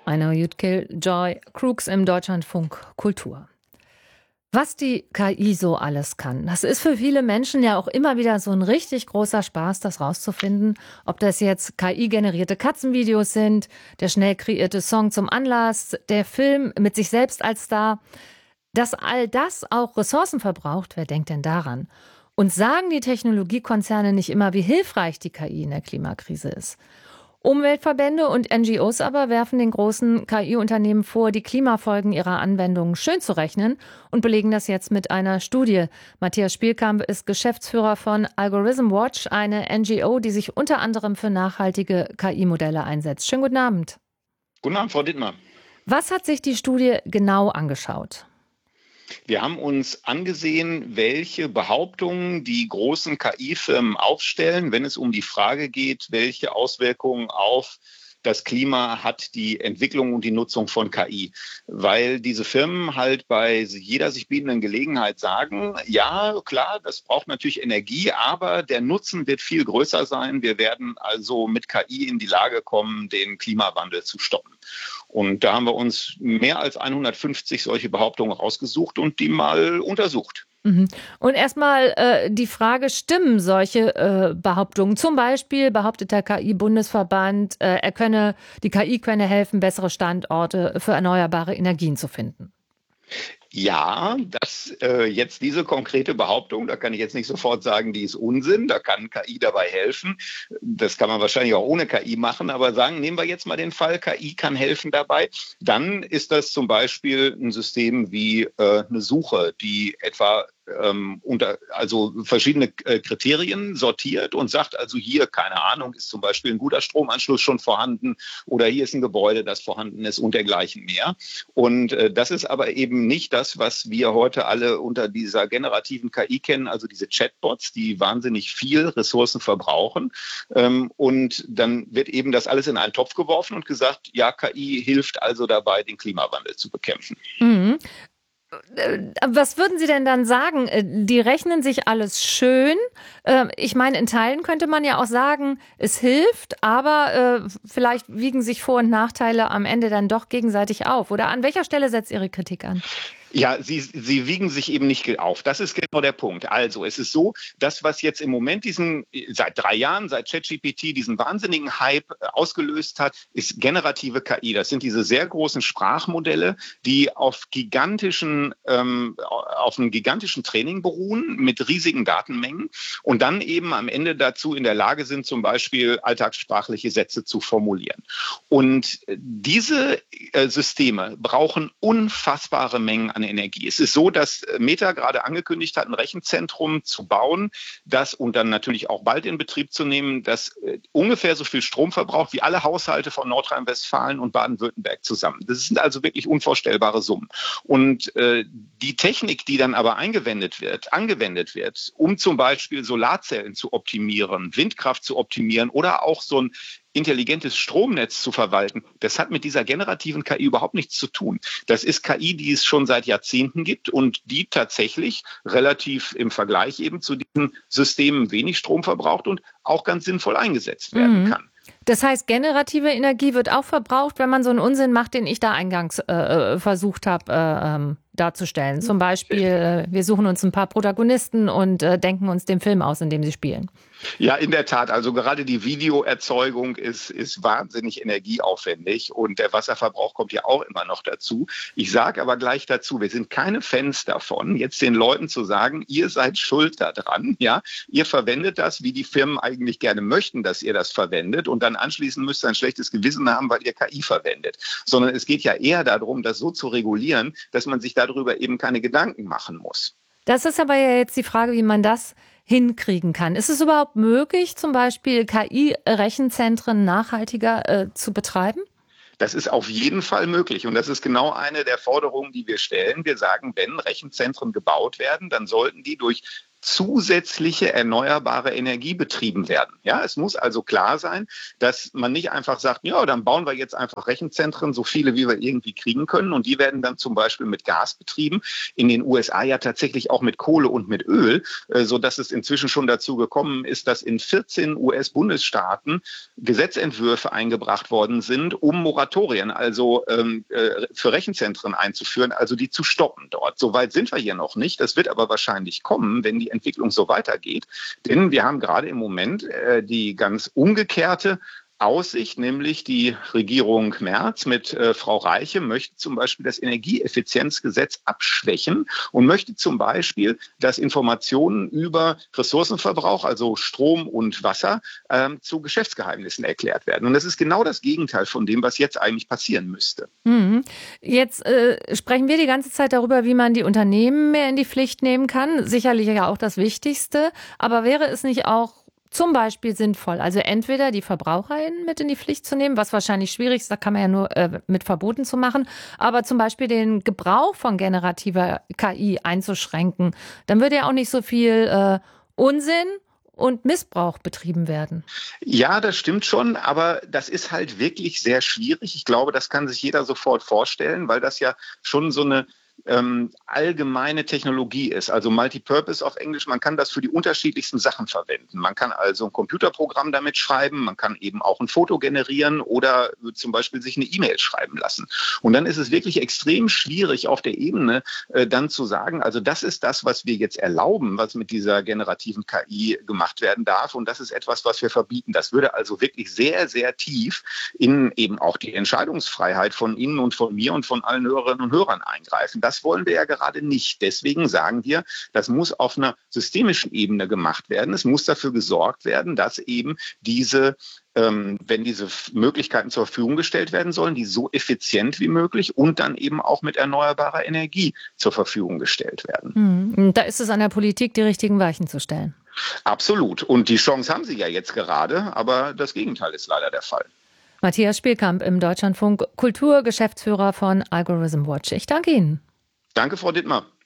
I Know You'd Kill Joy Crooks im Deutschlandfunk Kultur. Was die KI so alles kann, das ist für viele Menschen ja auch immer wieder so ein richtig großer Spaß, das rauszufinden. Ob das jetzt KI-generierte Katzenvideos sind, der schnell kreierte Song zum Anlass, der Film mit sich selbst als Star. Dass all das auch Ressourcen verbraucht, wer denkt denn daran? Und sagen die Technologiekonzerne nicht immer, wie hilfreich die KI in der Klimakrise ist? Umweltverbände und NGOs aber werfen den großen KI-Unternehmen vor, die Klimafolgen ihrer Anwendungen schön zu rechnen und belegen das jetzt mit einer Studie. Matthias Spielkamp ist Geschäftsführer von Algorithm Watch, eine NGO, die sich unter anderem für nachhaltige KI-Modelle einsetzt. Schönen guten Abend. Guten Abend, Frau Dittmar. Was hat sich die Studie genau angeschaut? Wir haben uns angesehen, welche Behauptungen die großen KI-Firmen aufstellen, wenn es um die Frage geht, welche Auswirkungen auf das Klima hat die Entwicklung und die Nutzung von KI. Weil diese Firmen halt bei jeder sich bietenden Gelegenheit sagen, ja, klar, das braucht natürlich Energie, aber der Nutzen wird viel größer sein. Wir werden also mit KI in die Lage kommen, den Klimawandel zu stoppen. Und da haben wir uns mehr als 150 solche Behauptungen rausgesucht und die mal untersucht. Und erstmal die Frage, stimmen solche Behauptungen? Zum Beispiel behauptet der KI-Bundesverband, die KI könne helfen, bessere Standorte für erneuerbare Energien zu finden. Ja, jetzt diese konkrete Behauptung, da kann ich jetzt nicht sofort sagen, die ist Unsinn, da kann KI dabei helfen. Das kann man wahrscheinlich auch ohne KI machen, aber nehmen wir jetzt mal den Fall, KI kann helfen dabei. Dann ist das zum Beispiel ein System wie eine Suche, die etwa also verschiedene Kriterien sortiert und sagt, also hier, keine Ahnung, ist zum Beispiel ein guter Stromanschluss schon vorhanden oder hier ist ein Gebäude, das vorhanden ist und dergleichen mehr. Und das ist aber eben nicht das, was wir heute alle unter dieser generativen KI kennen, also diese Chatbots, die wahnsinnig viel Ressourcen verbrauchen. Und dann wird eben das alles in einen Topf geworfen und gesagt, ja, KI hilft also dabei, den Klimawandel zu bekämpfen. Mhm. Was würden Sie denn dann sagen? Die rechnen sich alles schön. Ich meine, in Teilen könnte man ja auch sagen, es hilft, aber vielleicht wiegen sich Vor- und Nachteile am Ende dann doch gegenseitig auf. Oder an welcher Stelle setzt Ihre Kritik an? Ja, sie wiegen sich eben nicht auf. Das ist genau der Punkt. Also es ist so, das, was jetzt im Moment seit 3 Jahren, seit ChatGPT diesen wahnsinnigen Hype ausgelöst hat, ist generative KI. Das sind diese sehr großen Sprachmodelle, die auf einem gigantischen Training beruhen mit riesigen Datenmengen und dann eben am Ende dazu in der Lage sind, zum Beispiel alltagssprachliche Sätze zu formulieren. Und diese Systeme brauchen unfassbare Mengen an Energie. Es ist so, dass Meta gerade angekündigt hat, ein Rechenzentrum zu bauen, das und dann natürlich auch bald in Betrieb zu nehmen, das ungefähr so viel Strom verbraucht wie alle Haushalte von Nordrhein-Westfalen und Baden-Württemberg zusammen. Das sind also wirklich unvorstellbare Summen. Und die Technik, die dann aber angewendet wird, um zum Beispiel Solarzellen zu optimieren, Windkraft zu optimieren oder auch so ein intelligentes Stromnetz zu verwalten, das hat mit dieser generativen KI überhaupt nichts zu tun. Das ist KI, die es schon seit Jahrzehnten gibt und die tatsächlich relativ im Vergleich eben zu diesen Systemen wenig Strom verbraucht und auch ganz sinnvoll eingesetzt werden kann. Das heißt, generative Energie wird auch verbraucht, wenn man so einen Unsinn macht, den ich da eingangs versucht habe darzustellen. Zum Beispiel, wir suchen uns ein paar Protagonisten und denken uns den Film aus, in dem sie spielen. Ja, in der Tat. Also gerade die Videoerzeugung ist wahnsinnig energieaufwendig und der Wasserverbrauch kommt ja auch immer noch dazu. Ich sage aber gleich dazu, wir sind keine Fans davon, jetzt den Leuten zu sagen, ihr seid schuld daran, ja, ihr verwendet das, wie die Firmen eigentlich gerne möchten, dass ihr das verwendet und dann anschließend müsst ihr ein schlechtes Gewissen haben, weil ihr KI verwendet. Sondern es geht ja eher darum, das so zu regulieren, dass man sich darüber eben keine Gedanken machen muss. Das ist aber ja jetzt die Frage, wie man das hinkriegen kann. Ist es überhaupt möglich, zum Beispiel KI-Rechenzentren nachhaltiger zu betreiben? Das ist auf jeden Fall möglich und das ist genau eine der Forderungen, die wir stellen. Wir sagen, wenn Rechenzentren gebaut werden, dann sollten die durch zusätzliche erneuerbare Energie betrieben werden. Ja, es muss also klar sein, dass man nicht einfach sagt, ja, dann bauen wir jetzt einfach Rechenzentren, so viele wie wir irgendwie kriegen können, und die werden dann zum Beispiel mit Gas betrieben. In den USA ja tatsächlich auch mit Kohle und mit Öl, so dass es inzwischen schon dazu gekommen ist, dass in 14 US-Bundesstaaten Gesetzentwürfe eingebracht worden sind, um Moratorien, also für Rechenzentren einzuführen, also die zu stoppen dort. Soweit sind wir hier noch nicht. Das wird aber wahrscheinlich kommen, wenn die Entwicklung so weitergeht. Denn wir haben gerade im Moment die ganz umgekehrte Aussicht, nämlich die Regierung Merz mit Frau Reiche möchte zum Beispiel das Energieeffizienzgesetz abschwächen und möchte zum Beispiel, dass Informationen über Ressourcenverbrauch, also Strom und Wasser, zu Geschäftsgeheimnissen erklärt werden. Und das ist genau das Gegenteil von dem, was jetzt eigentlich passieren müsste. Jetzt sprechen wir die ganze Zeit darüber, wie man die Unternehmen mehr in die Pflicht nehmen kann. Sicherlich ja auch das Wichtigste. Aber wäre es nicht auch zum Beispiel sinnvoll, also entweder die VerbraucherInnen mit in die Pflicht zu nehmen, was wahrscheinlich schwierig ist, da kann man ja nur mit Verboten zu machen, aber zum Beispiel den Gebrauch von generativer KI einzuschränken. Dann würde ja auch nicht so viel Unsinn und Missbrauch betrieben werden. Ja, das stimmt schon, aber das ist halt wirklich sehr schwierig. Ich glaube, das kann sich jeder sofort vorstellen, weil das ja schon so eine allgemeine Technologie ist, also Multipurpose auf Englisch. Man kann das für die unterschiedlichsten Sachen verwenden. Man kann also ein Computerprogramm damit schreiben, man kann eben auch ein Foto generieren oder zum Beispiel sich eine E-Mail schreiben lassen. Und dann ist es wirklich extrem schwierig auf der Ebene dann zu sagen, also das ist das, was wir jetzt erlauben, was mit dieser generativen KI gemacht werden darf, und das ist etwas, was wir verbieten. Das würde also wirklich sehr, sehr tief in eben auch die Entscheidungsfreiheit von Ihnen und von mir und von allen Hörerinnen und Hörern eingreifen. Das wollen wir ja gerade nicht. Deswegen sagen wir, das muss auf einer systemischen Ebene gemacht werden. Es muss dafür gesorgt werden, dass eben wenn diese Möglichkeiten zur Verfügung gestellt werden sollen, die so effizient wie möglich und dann eben auch mit erneuerbarer Energie zur Verfügung gestellt werden. Da ist es an der Politik, die richtigen Weichen zu stellen. Absolut. Und die Chance haben sie ja jetzt gerade, aber das Gegenteil ist leider der Fall. Matthias Spielkamp im Deutschlandfunk, Kultur, Geschäftsführer von Algorithm Watch. Ich danke Ihnen. Danke, Frau Dittmar.